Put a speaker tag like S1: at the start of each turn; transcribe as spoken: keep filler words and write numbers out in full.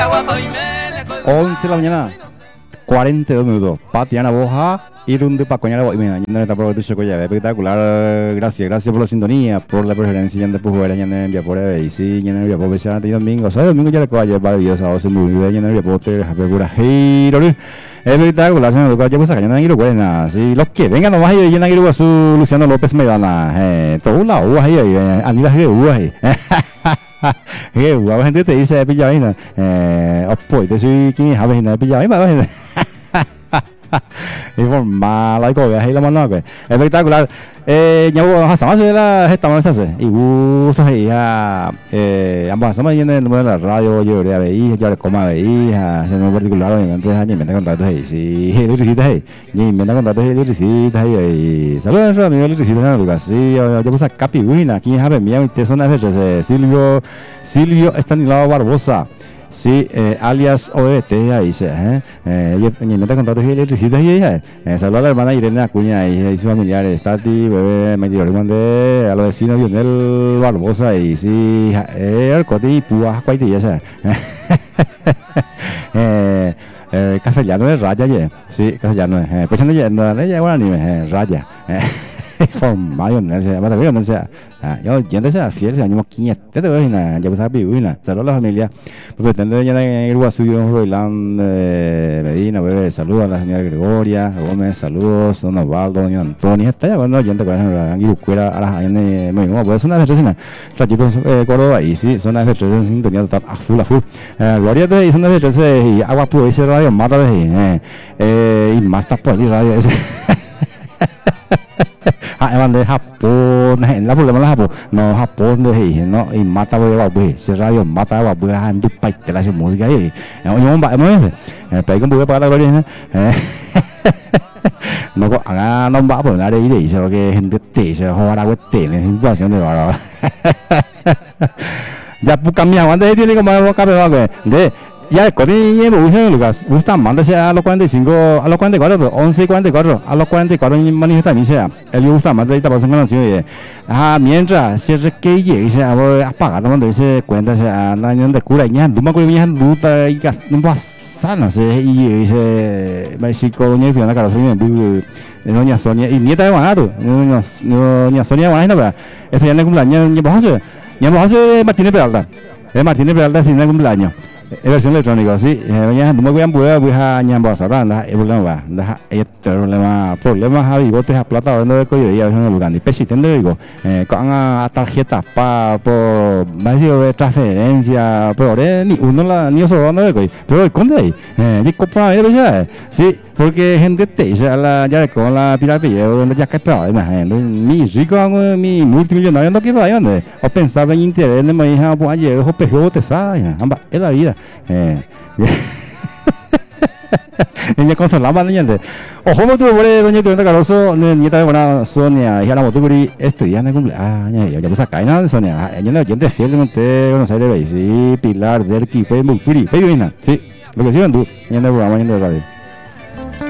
S1: once de la mañana, cuarenta y dos minutos. Patiana Boja, Irunde Pacoñara Boimena. Yendo esta prueba de tu ya espectacular. Gracias, gracias por la sintonía, por la preferencia. Yendo por fuera, yendo en Viapore, y sí, yendo en Viapore, ya no domingo. O sea, domingo ya le coge, para Dios, a vos muy bien, yendo en Viapore, a pegura, hey, espectacular, señor Lucas, ya pues acá, yendo en Iruguena. Sí, los que vengan nomás y yendo en Iruguazú, Luciano López Medana. Eh, todo la uva ahí, Anila G. ahí. Que guapa gente te dice pilla vaina. Eh, oppo, te soy quien ha vaina pilla vaina. Informal, hay que ahí la mano, espectacular. Eh, ya vamos a hacer más de la esta vamos a hacer. Y gusto ahí ya eh ambas estamos yendo en el número de la radio, yo le veí, yo le coma veí, se no particular obviamente ya me contactos ahí. Sí, electricidad ahí. Y me contactos de electricidad ahí. Saludos a nuestro amigo electricidad Lucas. Sí, yo yo puse Capi Wina, aquí en Javier Mía, usted son de Silvio Silvio Estanislao Barbosa. Sí, eh, alias O E T, ahí se, ¿eh? Eh, yo me meta contactos de electricidad y ella, eh, saludos a la hermana Irene Acuña y, y sus familiares, Tati, bebé, me tiró de a los vecinos Lionel Barbosa y sí, eh, el coti y púa, cuaiti, esa, eh, eh, castellano es raya, yeah. Sí, castellano es, eh, pues no ya, no, ya, bueno, anime, eh, raya, eh. Formayo, no sé, para ver, no sé. Yo, yo no sé, fiel, se llama quinientos, te doy una, ya pasaba pibuina. Saludos a la familia. Pues pretende ya en el Guasuyo, Roilán, Medina, bebé, saludos a la señora Gregoria, Gómez, saludos, don Osvaldo, doña Antonia, está ya bueno, gente que en Guirucuera, a las años, me digo, pues una de tres, Rayitos Córdoba, y sí, son las de tres en sintonía total, a full, a full. Gloria te dice una de tres, y agua puro, dice radio, mata de ahí, y más tapo ahí, radio, ese. Ah, em de Japón, la problema de Japón, no Japón de ahí, no y mata voy a ver, si radio mata va a ver a Dubai te la música ahí, yo no va, no es, el país con voy para la gloria, no haga no va a poner ahí dice lo que gente te se joder agua te en situación de verdad, ya pues cambiamos antes tiene como algo cambiado de ya el código evoluciona Lucas, gusta mándase a los cuarenta y cinco, a los cuarenta y cuatro, once y cuarenta y cuatro, a los cuarenta y cuatro manifiesta mi sea, él gusta más de esta pasión con la ciudad, ah, mientras si es que llegue se va a pagar cuando dice cuenta se anda en de cura y ya no me acuerdo bien duda y no pasa no sé y dice México doña Fiona Carlos doña Sonia y nieta de Guanato, doña Sonia de Guanato, este ya no cumpleaños ya vamos a hacer, ya vamos a hacer Martínez Peralta, es Martínez Peralta tiene cumpleaños. Es versión electrónica, sí. Ya no me voy a poder voy a ñambasar, anda, el problema, anda, el problema, problemas a bigotes a plata, vendo de coyo y a veces no lugar. Y pesi tende digo, eh, con a tarjeta pa por vacío de transferencia, pero ni uno la ni solo anda de coyo, pero el conde ahí, eh, di compra a ya, sí, porque gente te dice la ya con la piratería, ya que está, imagínate, mi rico, mi multimillonario no que va a donde, o pensaba en interés, me hija, pues ayer, o pejo te sabe, amba, es la vida. Eh, ella consolaba niña de ojo mo tuvo por doña Tiranda Caroso nieta de buena Sonia hija la motuguri este día de cumpleaños ya pues acá no Sonia ella no gente fiel de Monte Buenos Aires sí Pilar Derqui Pemulpiri Peyuina sí lo que sí ven tú niña de programa niña de radio